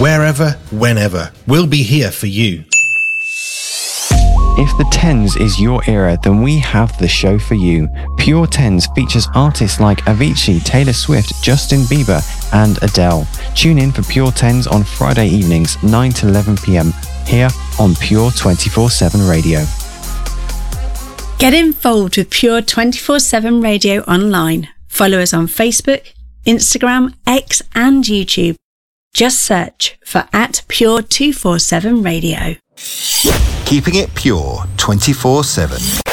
Wherever, whenever, we'll be here for you. If the Tens is your era, then we have the show for you. Pure Tens features artists like Avicii, Taylor Swift, Justin Bieber, and Adele. Tune in for Pure Tens on Friday evenings, 9 to 11 p.m, here on Pure 24/7 Radio. Get involved with Pure 24/7 Radio online. Follow us on Facebook, Instagram, X, and YouTube. Just search for @Pure 247 Radio. Keeping it pure 24/7.